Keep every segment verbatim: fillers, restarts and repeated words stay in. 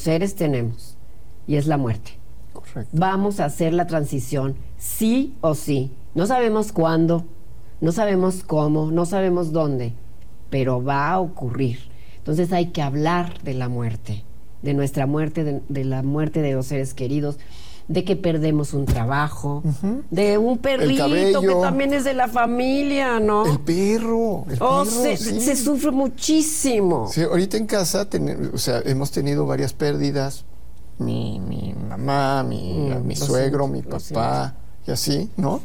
seres tenemos, y es la muerte. Correcto. Vamos a hacer la transición, sí o sí. No sabemos cuándo, no sabemos cómo, no sabemos dónde, pero va a ocurrir. Entonces hay que hablar de la muerte, de nuestra muerte, de, de la muerte de los seres queridos, de que perdemos un trabajo, uh-huh. de un perrito que también es de la familia, ¿no? El perro, el oh, perro, se, sí. se sufre muchísimo. Sí, ahorita en casa, ten, o sea, hemos tenido varias pérdidas. Mi, mi mamá, mi, mm, mi suegro, siento, mi papá, y así, ¿no?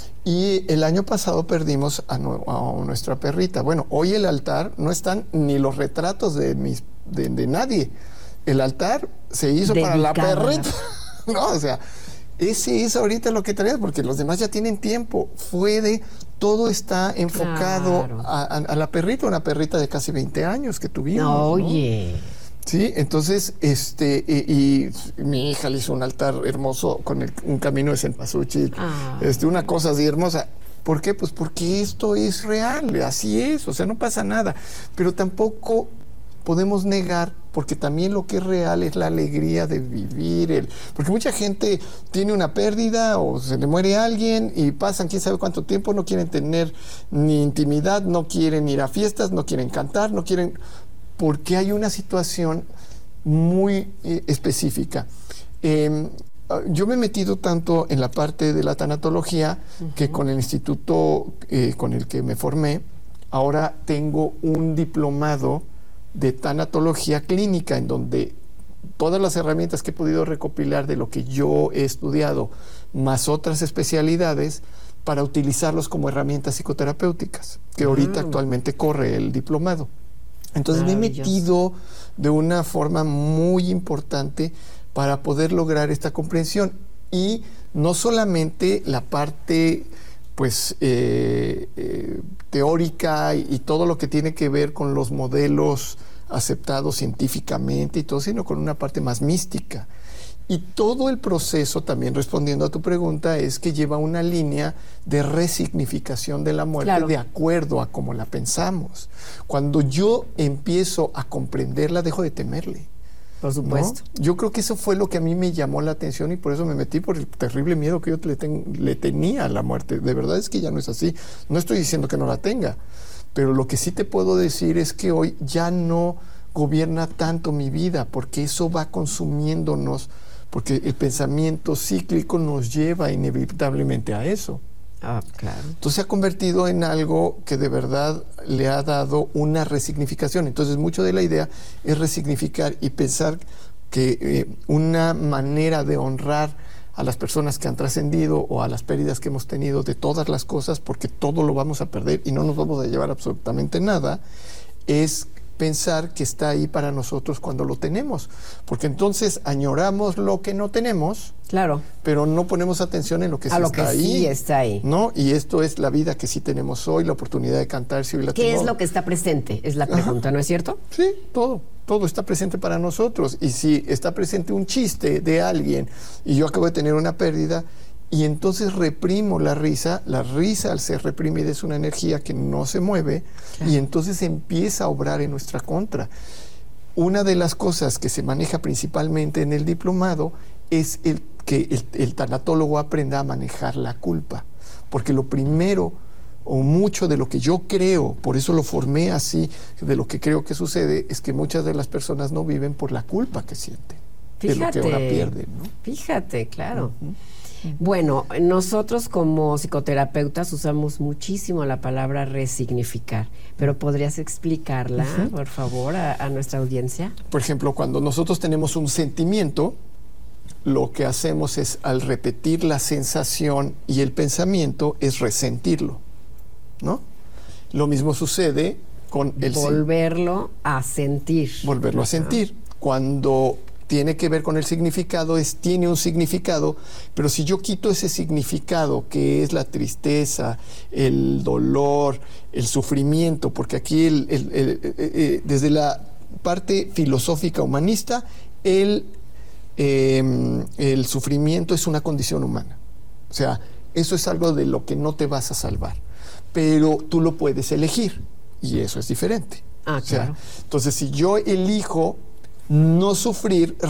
Y el año pasado perdimos a, no, a nuestra perrita. Bueno, hoy el altar no están ni los retratos de, mis, de, de nadie. El altar se hizo Dedicada. Para la perrita. No, o sea, ese es ahorita lo que traes, porque los demás ya tienen tiempo. Fue de, todo está enfocado claro. a, a, a la perrita, una perrita de casi veinte años que tuvimos. No, oye. ¿no? Sí, entonces, este, y, y mi hija le hizo un altar hermoso con el, un camino de cempasúchil, ah. este, una cosa así hermosa. ¿Por qué? Pues porque esto es real, así es, o sea, no pasa nada. Pero tampoco podemos negar, porque también lo que es real es la alegría de vivir. El, porque mucha gente tiene una pérdida o se le muere alguien y pasan quién sabe cuánto tiempo, no quieren tener ni intimidad, no quieren ir a fiestas, no quieren cantar, no quieren... porque hay una situación muy eh, específica. Eh, yo me he metido tanto en la parte de la tanatología uh-huh. que con el instituto eh, con el que me formé, ahora tengo un diplomado de tanatología clínica en donde todas las herramientas que he podido recopilar de lo que yo he estudiado, más otras especialidades, para utilizarlos como herramientas psicoterapéuticas, que ahorita uh-huh. actualmente corre el diplomado. Entonces me he metido de una forma muy importante para poder lograr esta comprensión. Y no solamente la parte pues eh, eh, teórica y, y todo lo que tiene que ver con los modelos aceptados científicamente y todo, sino con una parte más mística. Y todo el proceso, también respondiendo a tu pregunta, es que lleva una línea de resignificación de la muerte claro. de acuerdo a cómo la pensamos. Cuando yo empiezo a comprenderla, dejo de temerle. Por supuesto. ¿No? Yo creo que eso fue lo que a mí me llamó la atención y por eso me metí, por el terrible miedo que yo le, ten, le tenía a la muerte. De verdad es que ya no es así. No estoy diciendo que no la tenga, pero lo que sí te puedo decir es que hoy ya no gobierna tanto mi vida, porque eso va consumiéndonos, porque el pensamiento cíclico nos lleva inevitablemente a eso. Ah, claro. Entonces se ha convertido en algo que de verdad le ha dado una resignificación. Entonces mucho de la idea es resignificar y pensar que eh, una manera de honrar a las personas que han trascendido o a las pérdidas que hemos tenido de todas las cosas, porque todo lo vamos a perder y no nos vamos a llevar absolutamente nada, es pensar que está ahí para nosotros cuando lo tenemos, porque entonces añoramos lo que no tenemos, claro, pero no ponemos atención en lo que sí a lo está que ahí, sí está ahí, ¿no? Y esto es la vida que sí tenemos hoy, la oportunidad de cantar si hoy la ¿Qué tengo. es lo que está presente? Es la pregunta, Ajá. ¿no es cierto? Sí, todo, todo está presente para nosotros. Y si está presente un chiste de alguien y yo acabo de tener una pérdida, y entonces reprimo la risa, la risa al ser reprimida es una energía que no se mueve, claro. y entonces empieza a obrar en nuestra contra. Una de las cosas que se maneja principalmente en el diplomado es el que el, el tanatólogo aprenda a manejar la culpa, porque lo primero o mucho de lo que yo creo, por eso lo formé así, de lo que creo que sucede, es que muchas de las personas no viven por la culpa que sienten, fíjate, de lo que ahora pierden, ¿no? Fíjate, claro. Uh-huh. Bueno, nosotros como psicoterapeutas usamos muchísimo la palabra resignificar, pero ¿podrías explicarla, uh-huh. por favor, a, a nuestra audiencia? Por ejemplo, cuando nosotros tenemos un sentimiento, lo que hacemos es, al repetir la sensación y el pensamiento, es resentirlo, ¿no? Lo mismo sucede con el... Volverlo a sentir. Volverlo a sentir. Cuando tiene que ver con el significado, es tiene un significado, pero si yo quito ese significado, que es la tristeza, el dolor, el sufrimiento, porque aquí el, el, el, el, el, desde la parte filosófica humanista, el, eh, el sufrimiento es una condición humana. O sea, eso es algo de lo que no te vas a salvar, pero tú lo puedes elegir, y eso es diferente. Ah, o sea, claro. Entonces, si yo elijo no sufrir,